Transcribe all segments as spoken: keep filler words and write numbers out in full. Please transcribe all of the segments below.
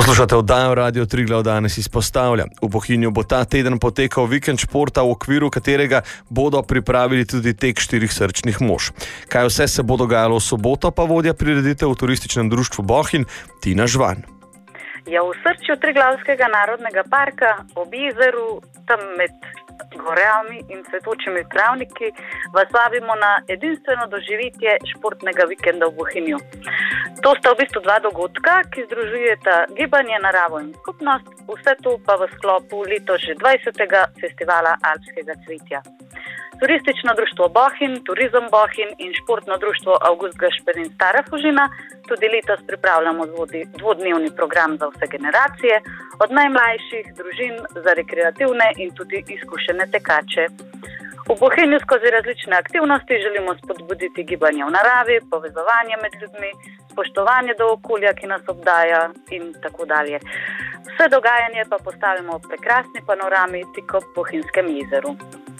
Poslušate oddajo Radio Triglav danes izpostavlja. V Bohinju bo ta teden potekal vikend športa, v okviru katerega bodo pripravili tudi tek štirih srčnih mož. Kaj vse se bo dogajalo v soboto, pa vodja prireditev v turističnem društvu Bohinj Tina Žvan. Ja, v srčju Triglavskega narodnega parka, ob jezeru, tam med gorami in cvetočimi travniki, vas vabimo na edinstveno doživetje športnega vikenda v Bohinju. To sta v bistvu dva dogodka, ki združujeta gibanje, naravo in skupnost, vse to pa v sklopu letos že dvajsetega festivala alpskega cvetja. Turistično društvo Bohinj, Turizem Bohinj in športno društvo Avgust Gašperin Stara Fužina tudi letos pripravljamo dvodnevni program za vse generacije, od najmlajših družin za rekreativne in tudi izkušene tekače. V Bohinju skozi različne aktivnosti želimo spodbuditi gibanje v naravi, povezovanje med ljudmi, spoštovanje do okolja, ki nas obdaja in tako dalje. Vse dogajanje pa postavimo v prekrasni panorami tik ob Bohinjskem jezeru.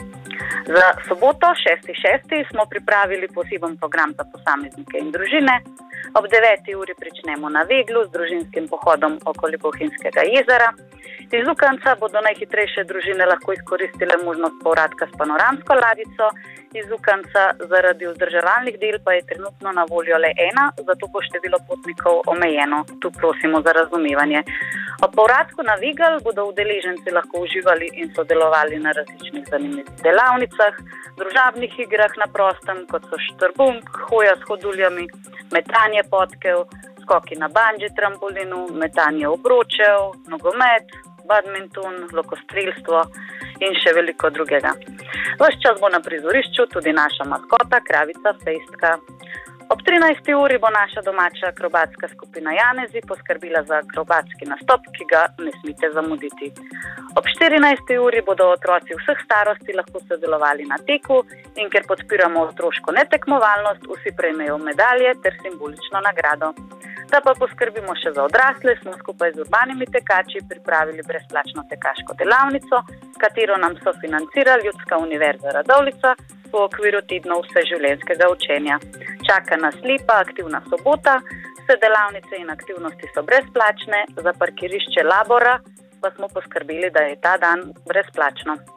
Za soboto, šesti šesti, smo pripravili poseben program za posameznike in družine. Ob deveti uri pričnemo na Veglu z družinskim pohodom okoli Bohinjskega jezera. Iz Lukanca bodo najhitrejše družine lahko izkoristile možnost povratka s panoramsko ladjico. Iz Lukanca zaradi vzdrževalnih del pa je trenutno na voljo le ena, zato bo število potnikov omejeno. Tu prosimo za razumevanje. Ob povratku na Vegel bodo udeleženci lahko uživali in sodelovali na različnih zanimivih delavnicah, družabnih igrah na prostem, kot so štrbunk, hoja s hoduljami, metanje potkev, skoki na bandži trampolinu, metanje obročev, nogomet, badminton, lokostrelstvo in še veliko drugega. Ves čas bo na prizorišču tudi naša maskota, kravica Fejstka. Ob trinajsti uri bo naša domača akrobatska skupina Janezi poskrbila za akrobatski nastop, ki ga ne smete zamuditi. Ob štirinajsti uri bodo otroci vseh starosti lahko sodelovali na teku in ker podpiramo otroško netekmovalnost, vsi prejmejo medalje ter simbolično nagrado. Da pa poskrbimo še za odrasle, smo skupaj z urbanimi tekači pripravili brezplačno tekaško delavnico, katero nam sofinancira Ljudska univerza Radovljica v okviru tednov vseživljenjskega učenja. Čaka nas lepa aktivna sobota, vse delavnice in aktivnosti so brezplačne, za parkirišče Labora pa smo poskrbeli, da je ta dan brezplačno.